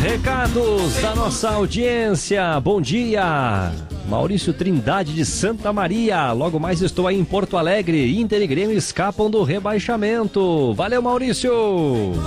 Recados da nossa audiência. Bom dia. Maurício Trindade de Santa Maria. Logo mais estou aí em Porto Alegre. Inter e Grêmio escapam do rebaixamento. Valeu, Maurício.